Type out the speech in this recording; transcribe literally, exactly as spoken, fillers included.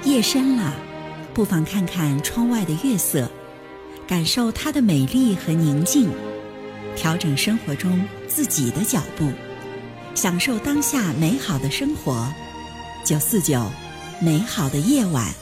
夜深了，不妨看看窗外的月色，感受它的美丽和宁静，调整生活中自己的脚步，享受当下美好的生活。九四九，美好的夜晚。